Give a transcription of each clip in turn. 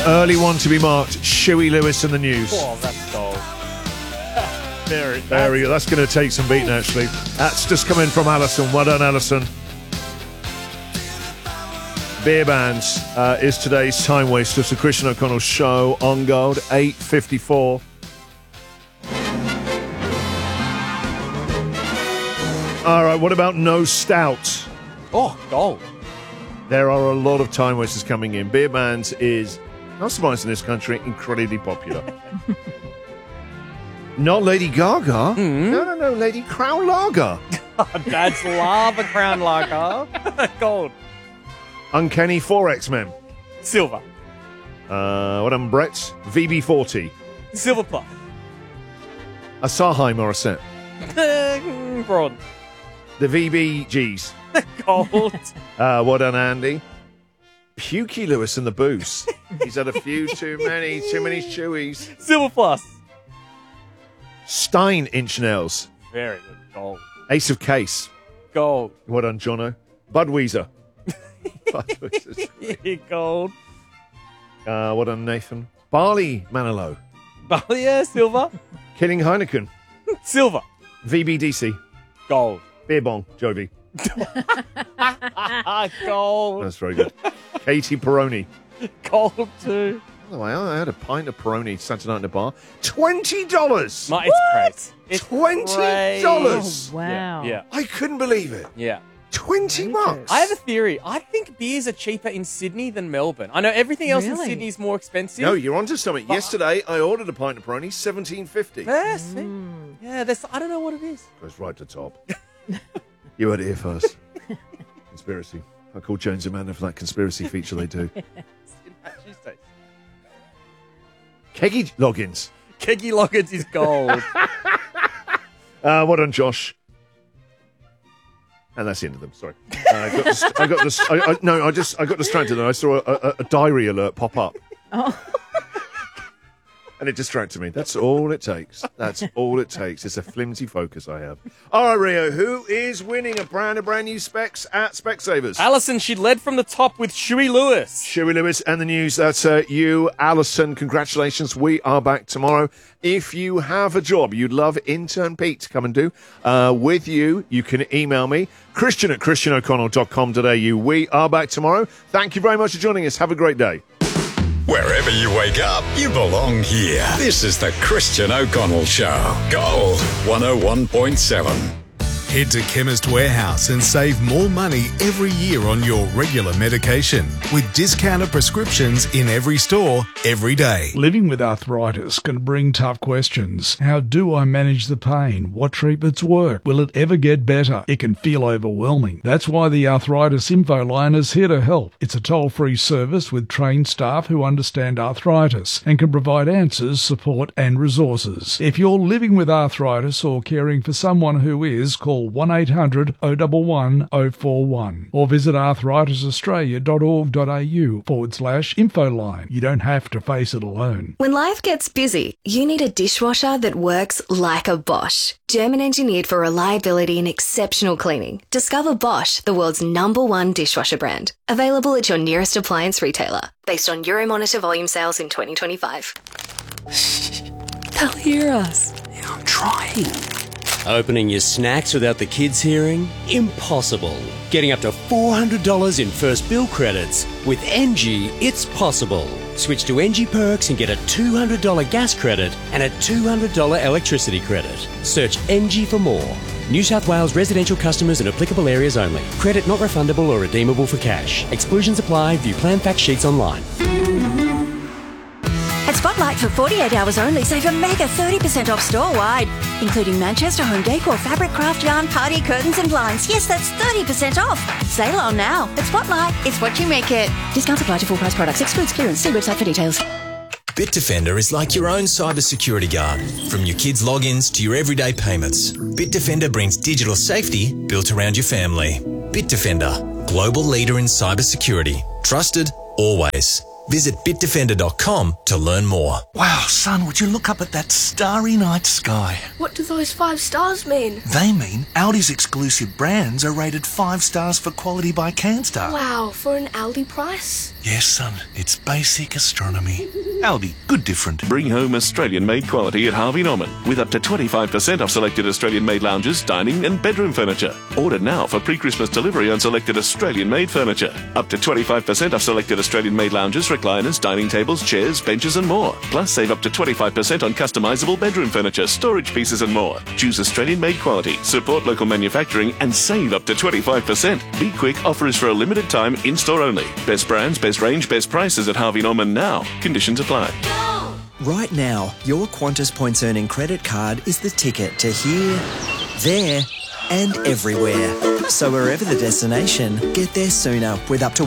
Early one to be marked. Shuey Lewis in the news. Oh, that's gold. There we go. That's going to take some beating, actually. That's just come in from Alison. Well done, Alison. Beer Bands is today's time waster. It's the Christian O'Connell Show on Gold, 8:54. All right, what about No Stout? Oh, gold. There are a lot of time wasters coming in. Beer Bands is, not surprised in this country, incredibly popular. Not Lady Gaga. No, Lady Crown Lager. Dad's lava crown lager. Gold. Uncanny 4X-Men. Silver. What am Brett's? VB40. Silver plus. Asahi Morissette. Bronze. The VBGs. Gold. Well done, Andy. Pukey Lewis and the Booze. He's had a few too many chewies. Silver plus. Stein Inch Nails. Very good. Gold. Ace of Case. Gold. Well done, Jono. Budweiser. Budweiser's Gold. well done, Nathan. Barley Manilow. Barley, yeah, silver. Killing Heineken. Silver. VBDC. Gold. Beer Bong. Jovi. Gold. That's very good. Katie Peroni. Gold too. By the way, I had a pint of Peroni Saturday night in a bar. $20. It's crazy. It's $20. Oh, wow. Yeah. I couldn't believe it. Yeah. 20 bucks. I have a theory. I think beers are cheaper in Sydney than Melbourne. I know everything else in Really? Sydney is more expensive. No, you're onto something. Yesterday, I ordered a pint of Peroni, $17.50. Yes. Yeah, I don't know what it is. Goes right to top. You heard it here first. Conspiracy. I call Jones Amanda for that conspiracy feature they do. Keggy Loggins. Keggy Loggins is gold. Well done, Josh. And that's the end of them. Sorry, I got distracted and I saw a diary alert pop up. Oh. And it distracted me. That's all it takes. That's all it takes. It's a flimsy focus I have. All right, Rio, who is winning a brand new Specs at Specsavers? Alison, she led from the top with Shuey Lewis. Shuey Lewis and the news. That's you, Alison. Congratulations. We are back tomorrow. If you have a job you'd love intern Pete to come and do with you, you can email me, christian@christianoconnell.com.au. We are back tomorrow. Thank you very much for joining us. Have a great day. Wherever you wake up, you belong here. This is the Christian O'Connell Show. Gold 101.7. Head to Chemist Warehouse and save more money every year on your regular medication with discounted prescriptions in every store, every day. Living with arthritis can bring tough questions. How do I manage the pain? What treatments work? Will it ever get better? It can feel overwhelming. That's why the Arthritis Info Line is here to help. It's a toll-free service with trained staff who understand arthritis and can provide answers, support and resources. If you're living with arthritis or caring for someone who is, call 1-800-011-041 or visit arthritisaustralia.org.au/infoline. You don't have to face it alone. When life gets busy, you need a dishwasher that works like a Bosch. German engineered for reliability and exceptional cleaning. Discover Bosch, the world's #1 dishwasher brand. Available at your nearest appliance retailer. Based on Euromonitor volume sales in 2025. They'll hear us. Yeah, I'm trying. Opening your snacks without the kids hearing? Impossible. Getting up to $400 in first bill credits. With NG, it's possible. Switch to NG Perks and get a $200 gas credit and a $200 electricity credit. Search NG for more. New South Wales residential customers in applicable areas only. Credit not refundable or redeemable for cash. Exclusions apply. View plan fact sheets online. At Spotlight for 48 hours only, save a mega 30% off store-wide, including Manchester home decor, fabric, craft yarn, party curtains and blinds. Yes, that's 30% off. Sale on now. At Spotlight, it's what you make it. Discounts apply to full price products. Excludes clearance. See website for details. Bitdefender is like your own cybersecurity guard. From your kids' logins to your everyday payments, Bitdefender brings digital safety built around your family. Bitdefender, global leader in cybersecurity. Trusted, always. Visit bitdefender.com to learn more. Wow, son, would you look up at that starry night sky? What do those 5 stars mean? They mean Audi's exclusive brands are rated 5 stars for quality by Canstar. Wow, for an Aldi price? Yes, son, it's basic astronomy. Aldi, good different. Bring home Australian-made quality at Harvey Norman with up to 25% off selected Australian-made lounges, dining and bedroom furniture. Order now for pre-Christmas delivery on selected Australian-made furniture. Up to 25% off selected Australian-made lounges, recliners, dining tables, chairs, benches and more. Plus, save up to 25% on customisable bedroom furniture, storage pieces and more. Choose Australian-made quality, support local manufacturing and save up to 25%. Be quick, offer is for a limited time, in-store only. Best brands, best range, best prices at Harvey Norman now. Conditions apply. Right now, your Qantas Points Earning credit card is the ticket to here, there and everywhere. So wherever the destination, get there sooner with up to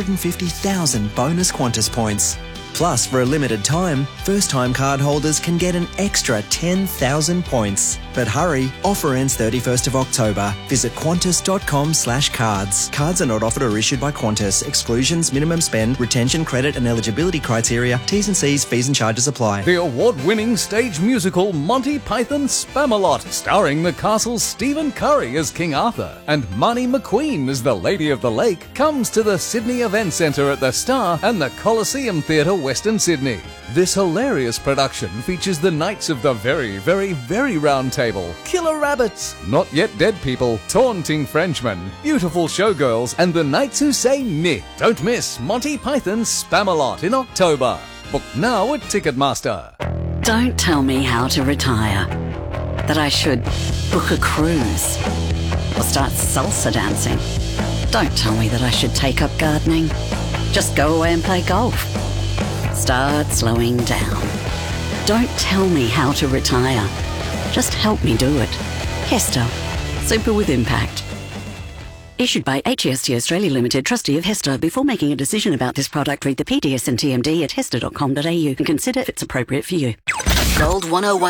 150,000 bonus Qantas points. Plus, for a limited time, first-time card holders can get an extra 10,000 points. But hurry, offer ends 31st of October. Visit qantas.com/cards. Cards are not offered or issued by Qantas. Exclusions, minimum spend, retention, credit and eligibility criteria, T's and C's, fees and charges apply. The award-winning stage musical Monty Python Spamalot, starring the castle's Stephen Curry as King Arthur and Marnie McQueen as the Lady of the Lake, comes to the Sydney Event Centre at the Star and the Coliseum Theatre, Western Sydney. This hilarious production features the Knights of the Very, Very, Very Round Table, Killer Rabbits, Not Yet Dead People, Taunting Frenchmen, Beautiful Showgirls, and the Knights Who Say Meh. Don't miss Monty Python's Spamalot in October. Book now at Ticketmaster. Don't tell me how to retire. That I should book a cruise or start salsa dancing. Don't tell me that I should take up gardening. Just go away and play golf. Start slowing down. Don't tell me how to retire. Just help me do it. Hester. Super with impact. Issued by HEST Australia Limited, trustee of Hester. Before making a decision about this product, read the PDS and TMD at hester.com.au and consider if it's appropriate for you. Gold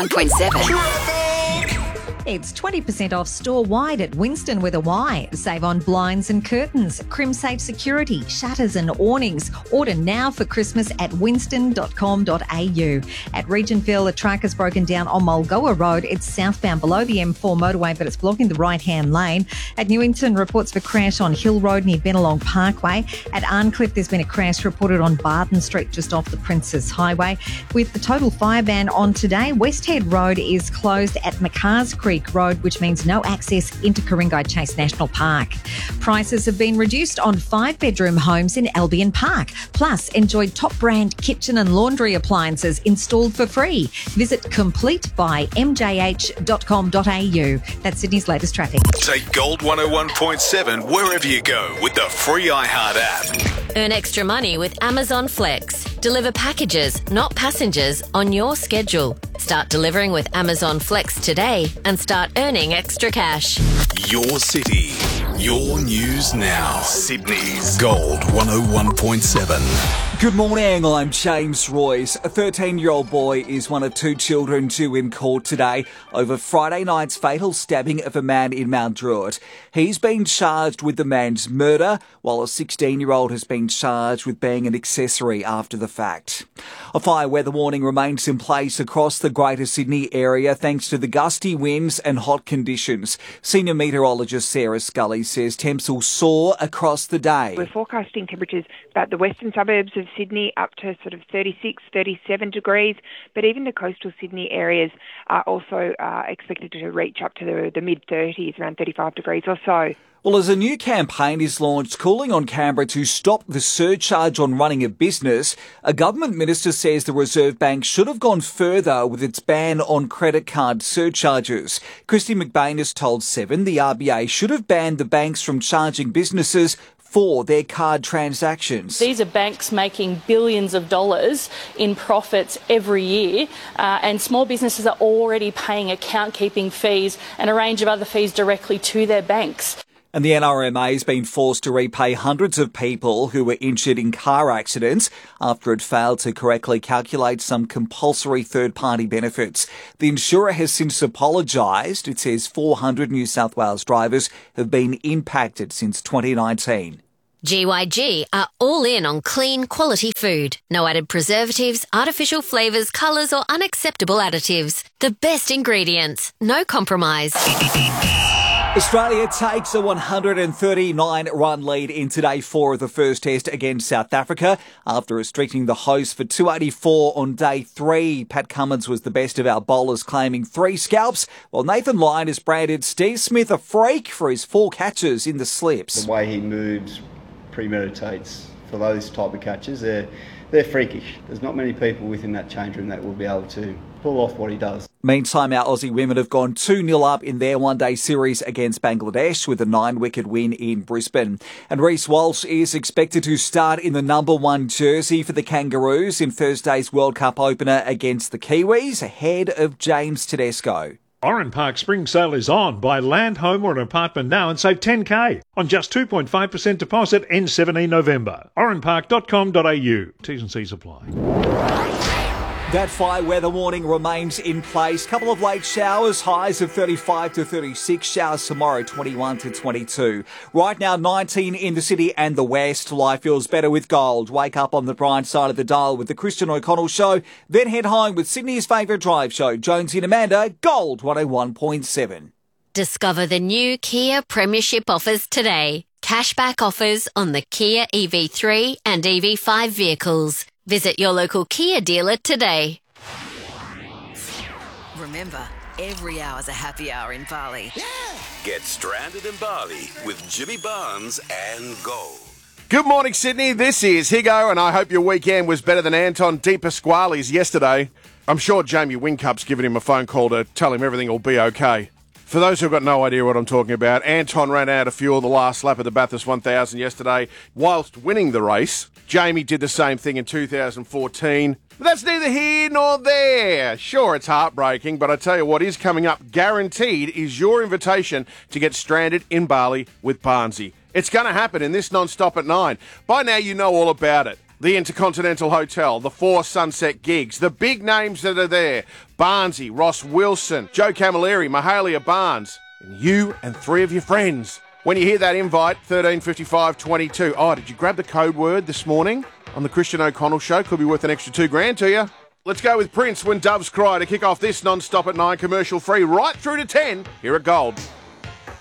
101.7. It's 20% off store-wide at Winston with a Y. Save on blinds and curtains, CrimSafe security, shutters and awnings. Order now for Christmas at winston.com.au. At Regentville, a truck has broken down on Mulgoa Road. It's southbound below the M4 motorway, but it's blocking the right-hand lane. At Newington, reports of a crash on Hill Road near Bennelong Parkway. At Arncliffe, there's been a crash reported on Barton Street just off the Princess Highway. With the total fire ban on today, Westhead Road is closed at McCarrs Creek Road, which means no access into Ku-ring-gai Chase National Park. Prices have been reduced on 5-bedroom homes in Albion Park. Plus, enjoy top brand kitchen and laundry appliances installed for free. Visit completebymjh.com.au. That's Sydney's latest traffic. Take Gold 101.7 wherever you go with the free iHeart app. Earn extra money with Amazon Flex. Deliver packages, not passengers, on your schedule. Start delivering with Amazon Flex today and start earning extra cash. Your city, your news now. Sydney's Gold 101.7. Good morning, I'm James Royce. A 13-year-old boy is one of 2 children due in court today over Friday night's fatal stabbing of a man in Mount Druitt. He's been charged with the man's murder, while a 16-year-old has been charged with being an accessory after the fact. A fire weather warning remains in place across the Greater Sydney area thanks to the gusty winds and hot conditions. Senior meteorologist Sarah Scully says temps will soar across the day. We're forecasting temperatures about the western suburbs of Sydney up to sort of 36, 37 degrees, but even the coastal Sydney areas are also expected to reach up to the mid-30s, around 35 degrees or so. Well, as a new campaign is launched calling on Canberra to stop the surcharge on running a business, a government minister says the Reserve Bank should have gone further with its ban on credit card surcharges. Christy McBain has told Seven the RBA should have banned the banks from charging businesses for their card transactions. These are banks making billions of dollars in profits every year, and small businesses are already paying account-keeping fees and a range of other fees directly to their banks. And the NRMA has been forced to repay hundreds of people who were injured in car accidents after it failed to correctly calculate some compulsory third-party benefits. The insurer has since apologised. It says 400 New South Wales drivers have been impacted since 2019. GYG are all in on clean, quality food. No added preservatives, artificial flavours, colours or unacceptable additives. The best ingredients. No compromise. Australia takes a 139-run lead in Day 4 of the first test against South Africa after restricting the hosts for 284 on Day 3. Pat Cummins was the best of our bowlers, claiming 3 scalps, while Nathan Lyon has branded Steve Smith a freak for his 4 catches in the slips. The way he moves premeditates for those type of catches. They're freakish. There's not many people within that change room that will be able to pull off what he does. Meantime, our Aussie women have gone 2-0 up in their one-day series against Bangladesh with a 9-wicket win in Brisbane. And Reece Walsh is expected to start in the number 1 jersey for the Kangaroos in Thursday's World Cup opener against the Kiwis, ahead of James Tedesco. Oran Park Spring Sale is on. Buy land, home or an apartment now and save $10,000 on just 2.5% deposit ends 17 November. oranpark.com.au. T's and C's apply. That fire weather warning remains in place. Couple of late showers, highs of 35 to 36. Showers tomorrow, 21 to 22. Right now, 19 in the city and the west. Life feels better with gold. Wake up on the bright side of the dial with the Christian O'Connell Show. Then head home with Sydney's favourite drive show, Jonesy and Amanda, Gold 101.7. Discover the new Kia Premiership offers today. Cashback offers on the Kia EV3 and EV5 vehicles. Visit your local Kia dealer today. Remember, every hour's a happy hour in Bali. Get stranded in Bali with Jimmy Barnes and Gold. Good morning, Sydney. This is Higo, and I hope your weekend was better than Anton De Pasquale's yesterday. I'm sure Jamie Wincup's given him a phone call to tell him everything will be okay. For those who've got no idea what I'm talking about, Anton ran out of fuel the last lap of the Bathurst 1000 yesterday whilst winning the race. Jamie did the same thing in 2014. But that's neither here nor there. Sure, it's heartbreaking, but I tell you what is coming up guaranteed is your invitation to get stranded in Bali with Barnsey. It's going to happen in this non-stop at 9. By now you know all about it. The Intercontinental Hotel, the 4 Sunset gigs, the big names that are there. Barnsey, Ross Wilson, Joe Camilleri, Mahalia Barnes, and you and 3 of your friends. When you hear that invite, 135522. Oh, did you grab the code word this morning on the Christian O'Connell Show? Could be worth an extra $2,000 to you. Let's go with Prince, When Doves Cry, to kick off this non-stop at 9, commercial free, right through to 10, here at Gold.